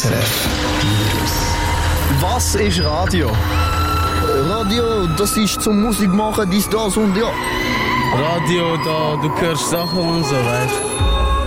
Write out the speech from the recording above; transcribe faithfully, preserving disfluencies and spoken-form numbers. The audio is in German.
R F Was ist Radio? Radio, das ist zum Musik machen, dies, das und ja. Radio, da du hörst Sachen und so, weißt du.